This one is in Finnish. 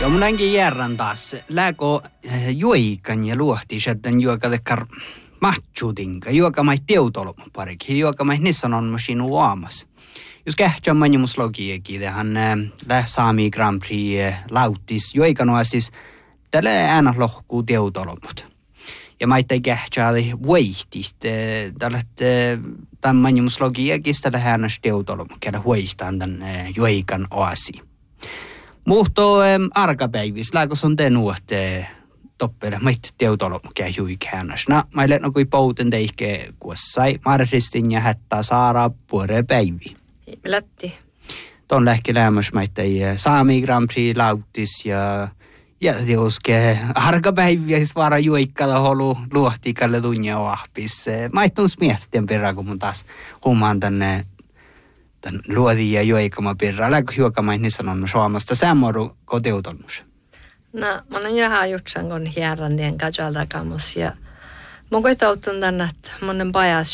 Ja mun ainakin järran taas. Lääkö juoikan ja luohti sieltän juoka tekkar mahtsuutinka. Juoka mai teutoloma parikin. Juoka mai nissan on masinu aamas. Jos kähtsä manimus logiakin, tähän Saami Grand Prix lautis juoikanoasis, tällä äänä lohkuu teutolomut. Ja mä ei kähtsä vuihtit. Tämän manimus logiakin, tällä äänä teutolomut, käydä vuihtaan tämän juoikan oasi. Muhto arkapäivis, lääkos on tenuotte toppele, mait teutolomukea juikäännös. No, mä olen kuin pouten teihke kuossai, marristin ja hättää saara puore päivi. Lätti. Tuon lähkelämös maittei Saami Grand Prix lautis ja joske arkapäiviä siis vaara juikkalla holu luohtikalle tunnia oahpis. Maittuus miettien perään, kun mun taas huomaan tänne tän luodin ja juikama perään. Läkö juokamain niin sanonut Suomasta sämmoru kotiutonnus? No, mä oon jaha jutsan kun hierran tien kajalta kamus ja mun koitauttun tänne, että monen pajas